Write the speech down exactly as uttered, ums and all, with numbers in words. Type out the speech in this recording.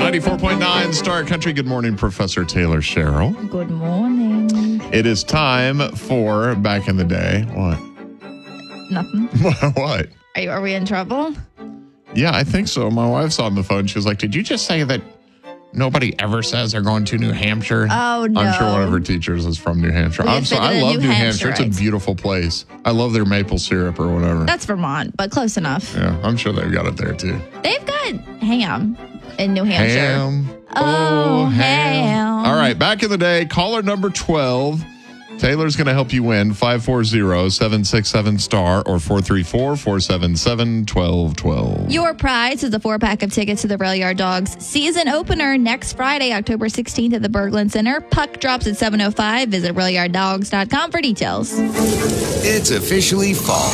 ninety-four point nine Star Country. Good morning, Professor Taylor Sherrill. Good morning. It is time for Back in the Day. What? Nothing. What? Are, you, are we in trouble? Yeah, I think so. My wife's on the phone. She was like, did you just say that nobody ever says they're going to New Hampshire? Oh, no. I'm sure one of her teachers is from New Hampshire. We I'm so, I visited love New New Hampshire. Hampshire, It's a beautiful place. I love their maple syrup or whatever. That's Vermont, but close enough. Yeah, I'm sure they've got it there too. They've got ham in New Hampshire. Ham. Oh, ham. All right, back in the day, caller number twelve. Taylor's going to help you win five four zero, seven six seven, star or four three four, four seven seven, one two one two. Your prize is a four-pack of tickets to the Rail Yard Dogs season opener next Friday, October sixteenth at the Berglund Center. Puck drops at seven oh five. Visit rail yard dogs dot com for details. It's officially fall.